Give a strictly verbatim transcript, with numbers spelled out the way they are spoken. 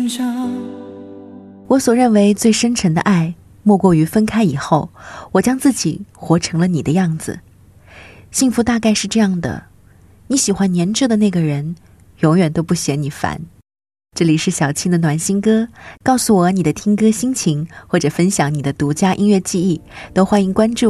我所认为最深沉的爱，莫过于分开以后，我将自己活成了你的样子。幸福大概是这样的，你喜欢黏着的那个人，永远都不嫌你烦。这里是小青的暖心歌，告诉我你的听歌心情，或者分享你的独家音乐记忆，都欢迎关注